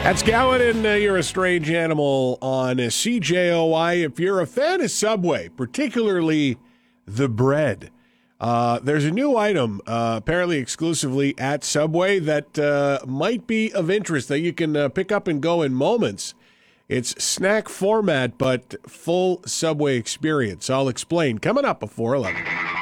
That's Gowan, and you're a strange animal on CJOI. If you're a fan of Subway, particularly the bread, there's a new item, apparently exclusively at Subway, that might be of interest that you can pick up and go in moments. It's snack format, but full Subway experience. I'll explain. Coming up before 11.